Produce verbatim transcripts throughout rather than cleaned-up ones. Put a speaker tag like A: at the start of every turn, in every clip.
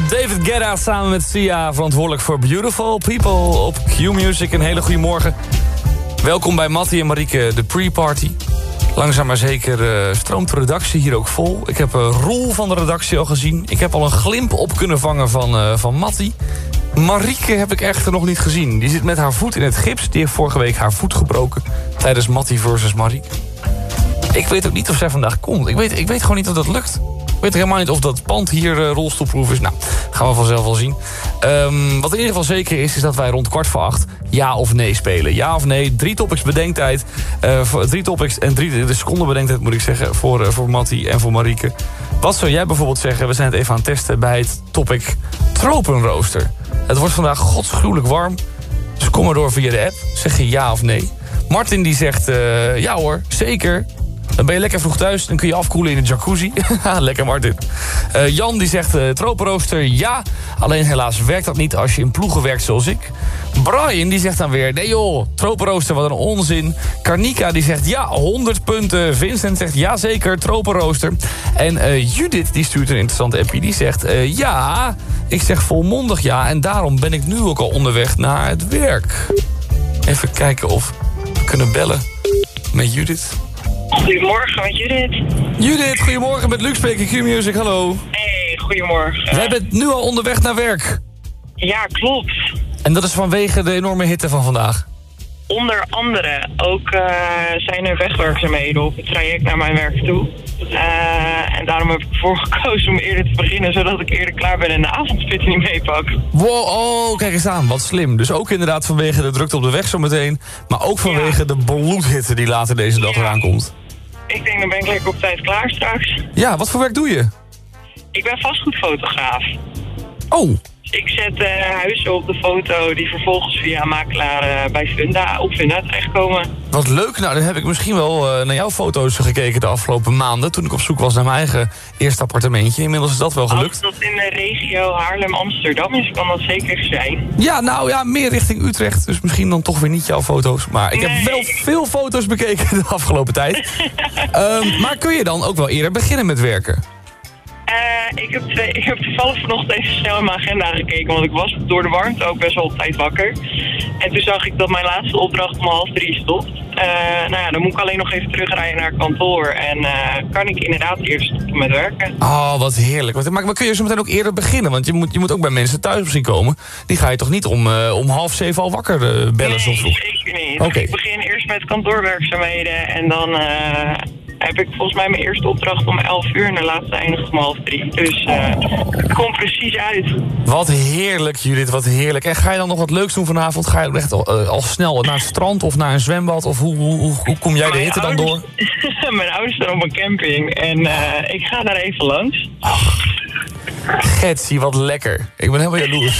A: David Guetta samen met Sia, verantwoordelijk voor Beautiful People op Q-Music. Een hele goede morgen. Welkom bij Mattie en Marieke, de pre-party. Langzaam maar zeker uh, stroomt de redactie hier ook vol. Ik heb een rol van de redactie al gezien. Ik heb al een glimp op kunnen vangen van, uh, van Mattie. Marieke heb ik echter nog niet gezien. Die zit met haar voet in het gips. Die heeft vorige week haar voet gebroken tijdens Mattie versus Marieke. Ik weet ook niet of zij vandaag komt. Ik weet, ik weet gewoon niet of dat lukt. Ik weet helemaal niet of dat pand hier uh, rolstoelproof is. Nou, gaan we vanzelf wel zien. Um, wat in ieder geval zeker is, is dat wij rond kwart voor acht ja of nee spelen. Ja of nee, drie topics bedenktijd. Uh, drie topics en drie de seconden bedenktijd moet ik zeggen. Voor, uh, voor Mattie en voor Marieke. Wat zou jij bijvoorbeeld zeggen? We zijn het even aan het testen bij het topic tropenrooster. Het wordt vandaag godsgruwelijk warm. Dus kom maar door via de app. Zeg je ja of nee. Martin die zegt uh, ja hoor, zeker. Dan ben je lekker vroeg thuis, dan kun je afkoelen in de jacuzzi. Lekker Martin. Uh, Jan die zegt uh, tropenrooster ja. Alleen helaas werkt dat niet als je in ploegen werkt zoals ik. Brian die zegt dan weer nee joh, tropenrooster wat een onzin. Karnika die zegt ja, honderd punten. Vincent zegt ja zeker, tropenrooster. En uh, Judith die stuurt een interessante appie. Die zegt uh, ja, ik zeg volmondig ja. En daarom ben ik nu ook al onderweg naar het werk. Even kijken of we kunnen bellen met Judith.
B: Goedemorgen met Judith.
A: Judith, goedemorgen met Luc spreken, Q-Music, hallo.
B: Hey, goedemorgen.
A: Jij bent nu al onderweg naar werk.
B: Ja, klopt.
A: En dat is vanwege de enorme hitte van vandaag.
B: Onder andere ook uh, zijn er wegwerkzaamheden op het traject naar mijn werk toe. Uh, en daarom heb ik ervoor gekozen om eerder te beginnen, zodat ik eerder klaar ben en de avondspit niet meepak.
A: Wow, oh, kijk eens aan, wat slim. Dus ook inderdaad vanwege de drukte op de weg zometeen, maar ook vanwege ja. de bloedhitte die later deze dag ja. eraan komt.
B: Ik denk, dan ben ik lekker op tijd klaar straks.
A: Ja, wat voor werk doe je?
B: Ik ben vastgoedfotograaf.
A: Oh.
B: Ik zet uh, huizen op de foto die vervolgens via een makelaar uh, bij Funda, op Funda terechtkomen.
A: Wat leuk. Nou, dan heb ik misschien wel uh, naar jouw foto's gekeken de afgelopen maanden, toen ik op zoek was naar mijn eigen eerste appartementje. Inmiddels is dat wel gelukt.
B: Als dat in de regio Haarlem-Amsterdam is, kan dat zeker zijn.
A: Ja, nou ja, meer richting Utrecht. Dus misschien dan toch weer niet jouw foto's. Maar ik nee. heb wel veel foto's bekeken de afgelopen tijd. um, maar kun je dan ook wel eerder beginnen met werken?
B: Uh, ik, heb twee, ik heb toevallig vanochtend even snel in mijn agenda gekeken, want ik was door de warmte ook best wel op tijd wakker. En toen zag ik dat mijn laatste opdracht om half drie stopt. Uh, nou ja, dan moet ik alleen nog even terugrijden naar kantoor en uh, kan ik inderdaad eerst stoppen met werken.
A: Oh, wat heerlijk. Maar, maar kun je zo meteen ook eerder beginnen? Want je moet, je moet ook bij mensen thuis misschien komen. Die ga je toch niet om, uh, om half zeven al wakker uh, bellen?
B: Nee,
A: zo vroeg?
B: zeker niet.
A: Okay.
B: Ik begin eerst met kantoorwerkzaamheden en dan... Uh, heb ik volgens mij mijn eerste opdracht om elf uur en de laatste eindigt om half drie. Dus uh, het komt precies uit.
A: Wat heerlijk, Judith, wat heerlijk. En ga je dan nog wat leuks doen vanavond? Ga je echt al, uh, al snel naar het strand of naar een zwembad? Of hoe, hoe, hoe, hoe kom jij de hitte dan door?
B: Mijn ouders staan op een camping en uh, ik ga daar even langs.
A: Ach, Getsie, wat lekker. Ik ben helemaal jaloers.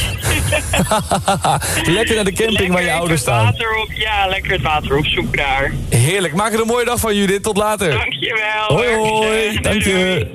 A: Lekker naar de camping lekker waar je ouders staan.
B: Water op, ja, lekker het water op zoek daar.
A: Heerlijk, maak er een mooie dag van, Judith. Tot later.
B: Dankjewel.
A: Hoi, hoi. Dank je.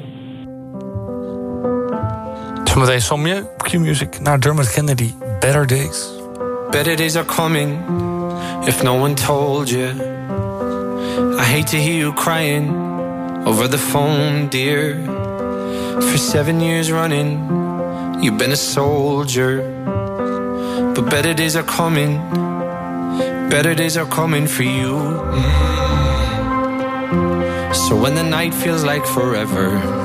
A: Zometeen Somje, Q-Music, naar Dermot Kennedy. Better Days.
C: Better days are coming, if no one told you. I hate to hear you crying over the phone, dear. For seven years running, you've been a soldier. But better days are coming, better days are coming for you. Mm. So when the night feels like forever,